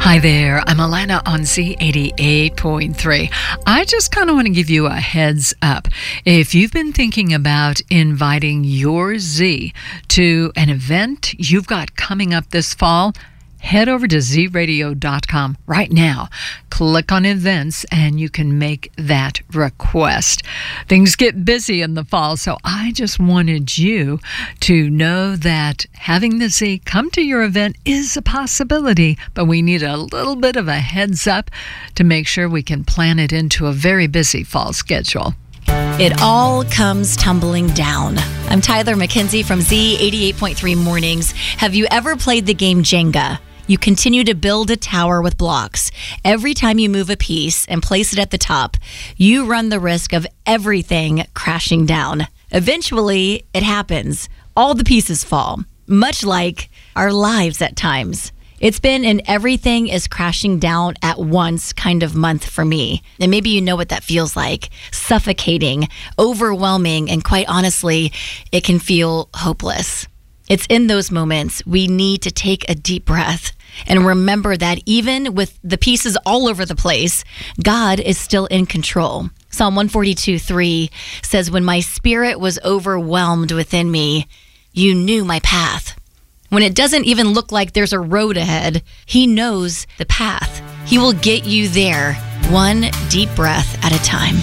Hi there, I'm Alana on Z88.3. I just kind of want to give you a heads up. If you've been thinking about inviting your Z to an event you've got coming up this fall, head over to zradio.com right now. Click on events and you can make that request. Things get busy in the fall, so I just wanted you to know that having the Z come to your event is a possibility, but we need a little bit of a heads up to make sure we can plan it into a very busy fall schedule. It all comes tumbling down. I'm Tyler McKenzie from Z88.3 Mornings. Have you ever played the game Jenga? You continue to build a tower with blocks. Every time you move a piece and place it at the top, you run the risk of everything crashing down. Eventually, it happens. All the pieces fall, much like our lives at times. It's been an everything is crashing down at once kind of month for me. And maybe you know what that feels like. Suffocating, overwhelming, and quite honestly, it can feel hopeless. It's in those moments we need to take a deep breath and remember that even with the pieces all over the place, God is still in control. Psalm 142:3 says, "When my spirit was overwhelmed within me, you knew my path." When it doesn't even look like there's a road ahead, He knows the path. He will get you there, one deep breath at a time.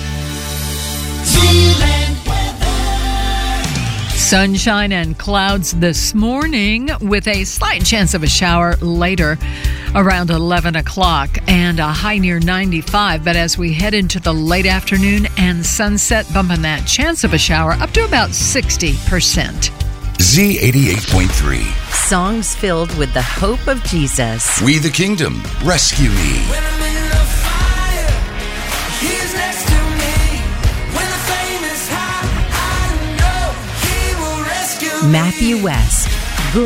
Sunshine and clouds this morning with a slight chance of a shower later around 11 o'clock and a high near 95. But as we head into the late afternoon and sunset, bumping that chance of a shower up to about 60%. Z88.3. Songs filled with the hope of Jesus. We the Kingdom, rescue me. When I'm in the fire, He's next to me. When the flame is high, I know He will rescue me. Matthew West.